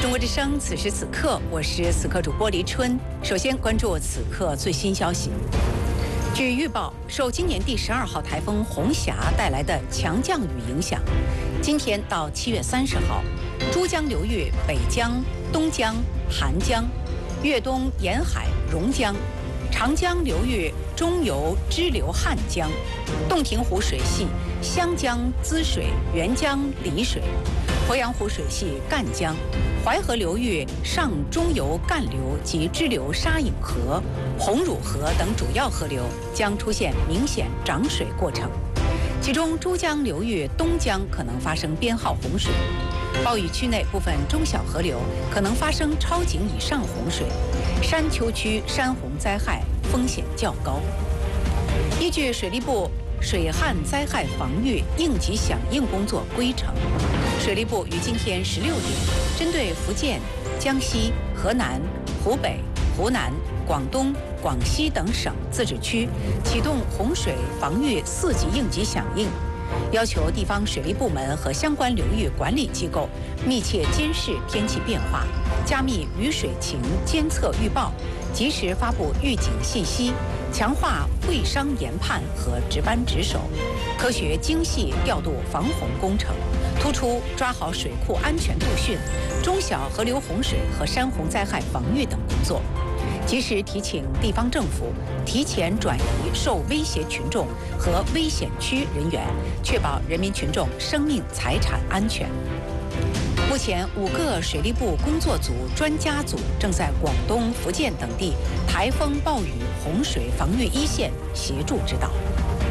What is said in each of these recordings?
中国之声，此时此刻，我是此刻主播黎春。首先关注此刻最新消息。据预报，受今年第12号台风红霞带来的强降雨影响，今天到7月30号，珠江流域北江、东江、韩江、粤东沿海榕江、长江流域中游支流汉江、洞庭湖水系湘江滋水沅江漓水、鄱阳湖水系赣江、淮河流域上中游干流及支流沙隐河、红乳河等主要河流将出现明显涨水过程，其中珠江流域东江可能发生编号洪水，暴雨区内部分中小河流可能发生超警以上洪水，山丘区山洪灾害风险较高。依据水利部水旱灾害防御应急响应工作规程，水利部于今天16点，针对福建、江西、河南、湖北、湖南、广东、广西等省、自治区启动洪水防御4级应急响应，要求地方水利部门和相关流域管理机构密切监视天气变化，加密雨水情监测预报，及时发布预警信息，强化会商研判和值班值守，科学精细调度防洪工程，突出抓好水库安全度汛、中小河流洪水和山洪灾害防御等工作，及时提请地方政府提前转移受威胁群众和危险区人员，确保人民群众生命财产安全。目前5个水利部工作组、专家组正在广东、福建等地台风、暴雨、洪水防御一线协助指导。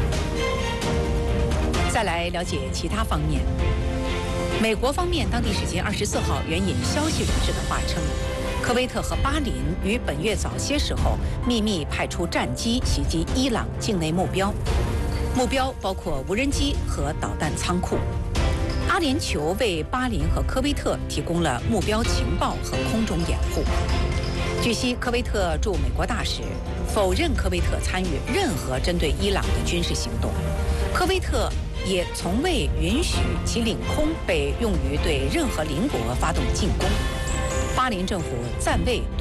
再来了解其他方面。美国方面当地时间24号援引消息人士的话称，科威特和巴林于本月早些时候秘密派出战机袭击伊朗境内目标，目标包括无人机和导弹仓库。阿联酋为巴林和科威特提供了目标情报和空中掩护。据悉，科威特驻美国大使否认科威特参与任何针对伊朗的军事行动，科威特也从未允许其领空被用于对任何邻国发动进攻。巴林政府暂未